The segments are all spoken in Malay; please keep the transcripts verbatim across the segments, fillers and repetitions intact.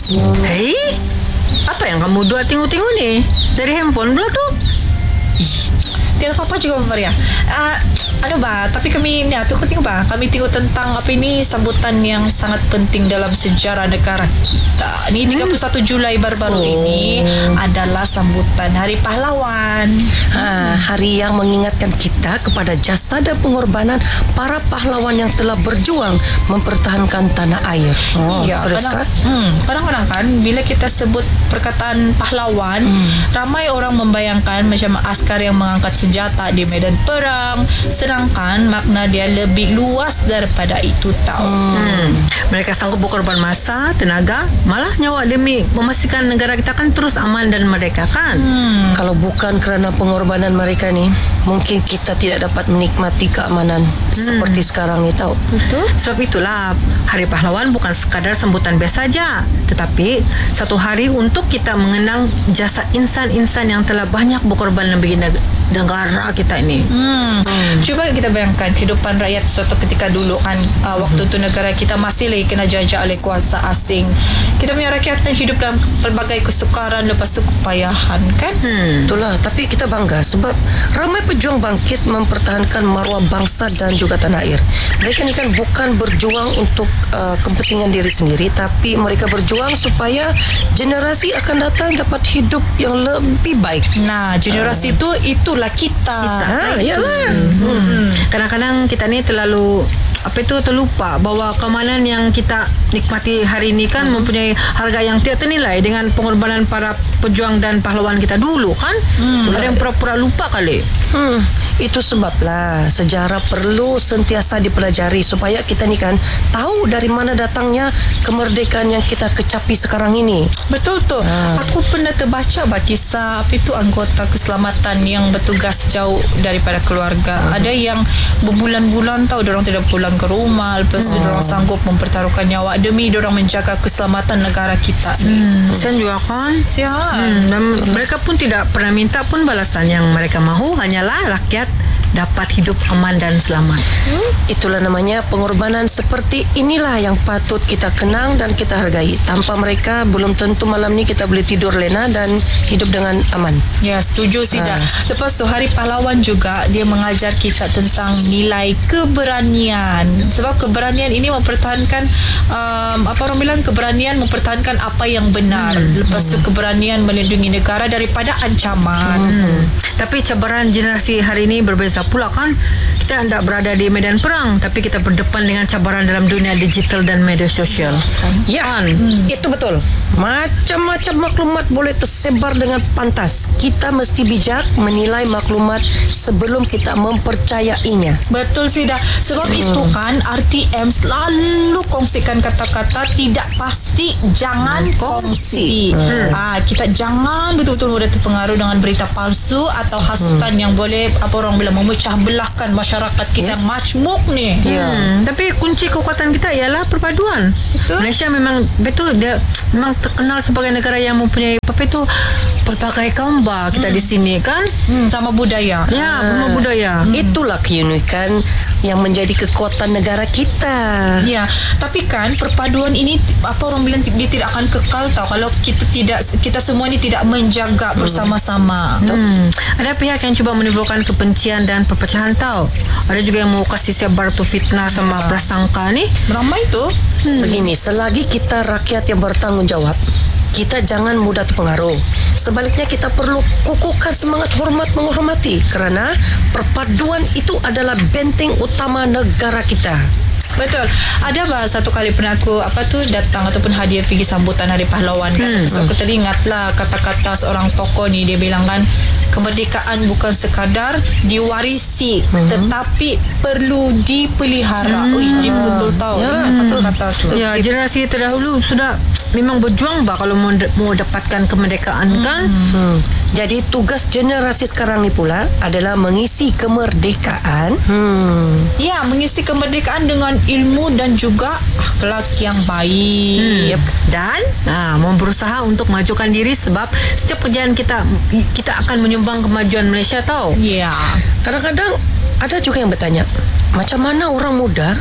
Hei, apa yang kamu dua tengok-tengok ni? Dari handphone pula tu? Tiada apa-apa juga Maria. Uh, aduh bah, tapi kami ni tu tengok bah. Kami tengok tentang apa ini sambutan yang sangat penting dalam sejarah negara kita. Ni tiga puluh satu Julai baru-baru oh. ini adalah sambutan Hari Pahlawan. Ha, hari yang mengingatkan kita kepada jasa dan pengorbanan para pahlawan yang telah berjuang mempertahankan tanah air. Oh, iya, kadang, hmm, kadang-kadang kan bila kita sebut perkataan pahlawan, hmm. ramai orang membayangkan macam askar yang mengangkat senjata di medan perang, sedangkan makna dia lebih luas daripada itu tau. Hmm. Hmm. Mereka sanggup berkorban masa, tenaga, malah nyawa demi memastikan negara kita kan terus aman dan merdeka kan. Hmm. Kalau bukan kerana pengorbanan mereka ni, mungkin kita tidak dapat menikmati keamanan hmm. seperti sekarang ni tau. Betul. Sebab itulah Hari Pahlawan bukan sekadar sambutan biasa saja, tetapi satu hari untuk kita mengenang jasa insan-insan yang telah banyak berkorban bagi negara kita ini. Hmm. Hmm. Cuba kita bayangkan kehidupan rakyat suatu ketika dulu kan, uh, waktu tu negara kita masih lagi kena jajah oleh kuasa asing. Kita punya rakyat kan hidup dalam pelbagai kesukaran lepas tu kepayahan kan. Hmm. Itulah, tapi kita bangga sebab ramai pejuang bangkit mempertahankan maruah bangsa dan juga tanah air. Mereka ni kan bukan berjuang untuk uh, kepentingan diri sendiri, tapi mereka berjuang supaya generasi akan datang dapat hidup yang lebih baik. Nah, generasi itu uh. itulah kita. Kita. Ha, iyalah. Hmm. Hmm. Kadang-kadang kita ni terlalu apa itu terlupa bahawa keamanan yang kita nikmati hari ini kan hmm. mempunyai harga yang tidak ternilai dengan pengorbanan para pejuang dan pahlawan kita dulu kan. Hmm. Ada yang pura-pura lupa kali. Hmm. Itu sebablah sejarah perlu sentiasa dipelajari supaya kita ni kan tahu dari mana datangnya kemerdekaan yang kita kecapi sekarang ini. Betul tu. Ha. Aku pernah terbaca bah kisah apa itu anggota keselamatan yang bertugas jauh daripada keluarga. Hmm. Ada yang berbulan-bulan tahu diorang tidak pulang ke rumah, lepas tu hmm. diorang sanggup mempertaruhkan nyawa demi diorang menjaga keselamatan negara kita ni. Hmm. Kesian juga kan? Kesian. Hmm. Dan mereka pun tidak pernah minta pun balasan. Yang mereka mahu hanyalah rakyat dapat hidup aman dan selamat. Hmm? Itulah namanya pengorbanan seperti inilah yang patut kita kenang dan kita hargai. Tanpa mereka belum tentu malam ni kita boleh tidur lena dan hidup dengan aman. Ya, setuju sih dah. Ha. Lepas tu Hari Pahlawan juga dia mengajar kita tentang nilai keberanian. Sebab keberanian ini mempertahankan um, apa orang bilang keberanian mempertahankan apa yang benar. Hmm. Lepas tu keberanian melindungi negara daripada ancaman. Hmm. Tapi cabaran generasi hari ini berbeza pula kan. Kita tidak berada di medan perang, tapi kita berdepan dengan cabaran dalam dunia digital dan media sosial. Ya, kan? hmm. Itu betul. Macam-macam maklumat boleh tersebar dengan pantas. Kita mesti bijak menilai maklumat sebelum kita mempercayainya. Betul sih dah. Sebab hmm. itu kan R T M selalu kongsikan kata-kata tidak pasti, jangan hmm. kongsi. Hmm. Ah, kita jangan betul-betul mudah terpengaruh dengan berita palsu atau hasutan hmm. yang boleh apa orang bilang memecah belahkan masyarakat kita yes. majmuk ni. Ya. Hmm. Tapi kunci kekuatan kita ialah perpaduan. Betul. Malaysia memang betul dia memang terkenal sebagai negara yang mempunyai apa itu pelbagai kaum bah kita hmm. di sini kan. Hmm. Sama budaya. Ya, sama hmm. budaya. Hmm. Itulah keunikan yang menjadi kekuatan negara kita. Ya, tapi kan perpaduan ini apa orang bilang dia tidak akan kekal tau kalau kita tidak kita semua ni tidak menjaga hmm. bersama-sama. Hmm. Ada pihak yang cuba menimbulkan kebencian dan perpecahan tau. Ada juga yang mau kasih sebar tu fitnah sama ya. prasangka ni. Ramai tu. Hmm. Begini, selagi kita rakyat yang bertanggungjawab, kita jangan mudah terpengaruh. Sebaliknya kita perlu kukuhkan semangat hormat menghormati kerana perpaduan itu adalah benteng utama negara kita. Betul. Ada bah satu kali pernah aku apa tu datang ataupun hadiah pergi sambutan Hari Pahlawan kan. Hmm. So aku teringatlah kata-kata seorang tokoh ni, dia bilang kan kemerdekaan bukan sekadar diwarisi hmm. tetapi perlu dipelihara. Hmm. Ui, dia betul tahu. Ya, betul kata tu. Ya, generasi terdahulu sudah memang berjuang bah kalau mau, mau dapatkan kemerdekaan hmm. kan. Hmm. Jadi tugas generasi sekarang ni pula adalah mengisi kemerdekaan. Hmm. Ya, mengisi kemerdekaan dengan ilmu dan juga akhlak yang baik. Hmm. Dan nah, mau berusaha untuk majukan diri sebab setiap kerjaan kita kita akan menyumbang kemajuan Malaysia tau. Ya. Kadang-kadang ada juga yang bertanya, macam mana orang muda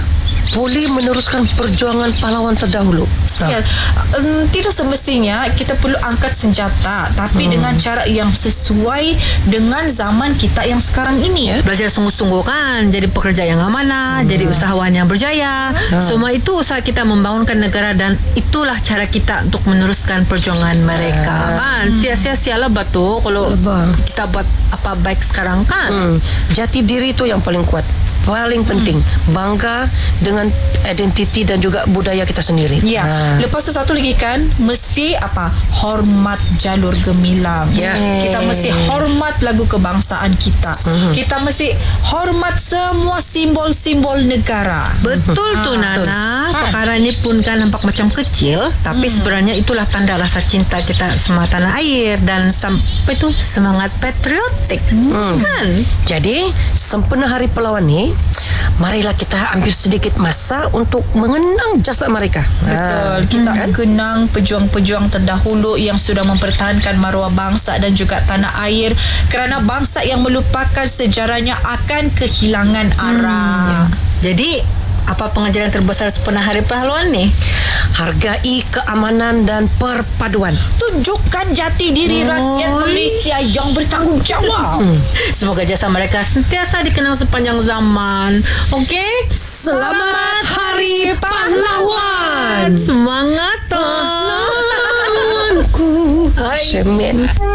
boleh meneruskan perjuangan pahlawan terdahulu. Ya, um, tidak semestinya kita perlu angkat senjata, tapi hmm. dengan cara yang sesuai dengan zaman kita yang sekarang ini. Ya. Belajar sungguh-sungguh kan, jadi pekerja yang amanah, hmm. jadi usahawan yang berjaya. Hmm. Semua itu usaha kita membangunkan negara dan itulah cara kita untuk meneruskan perjuangan mereka. Hmm. Kan, tidak sia-sialah batu kalau Abang. kita buat apa baik sekarang kan. Hmm. Jati diri itu yang paling kuat. Paling penting hmm. bangga dengan identiti dan juga budaya kita sendiri. Ya. Ha. Lepas tu satu lagi kan, mesti apa? Hormat jalur gemilang. Ya. Kita mesti hormat lagu kebangsaan kita. Hmm. Kita mesti hormat semua simbol-simbol negara. Betul hmm. tu ha, Nana. betul. Perkara ni pun kan nampak macam kecil, tapi hmm. sebenarnya itulah tanda rasa cinta kita sama tanah air dan sampai tu semangat patriotik. Hmm. Kan? Jadi sempena Hari Pahlawan ni, marilah kita ambil sedikit masa untuk mengenang jasa mereka. Betul. Kita hmm. kenang pejuang-pejuang terdahulu yang sudah mempertahankan maruah bangsa dan juga tanah air, kerana bangsa yang melupakan sejarahnya akan kehilangan arah. Hmm. Jadi apa pengajaran terbesar sempena Hari Pahlawan ni? Hargai keamanan dan perpaduan. Tunjukkan jati diri oh. rakyat Malaysia yang bertanggungjawab. Hmm. Semoga jasa mereka sentiasa dikenang sepanjang zaman. Okey? Selamat Hari Pahlawan. Semangat. Pahlawanku. Semen.